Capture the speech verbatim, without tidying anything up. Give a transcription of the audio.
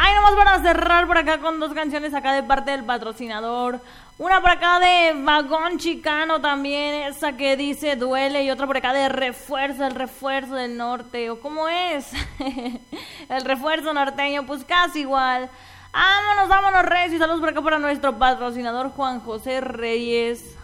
Ay, nomás para cerrar por acá con dos canciones acá de parte del patrocinador. Una por acá de Vagón Chicano también, esa que dice Duele, y otra por acá de Refuerzo, el refuerzo del norte, o cómo es, el refuerzo norteño, pues casi igual. Vámonos, vámonos, Reyes, y saludos por acá para nuestro patrocinador Juan José Reyes.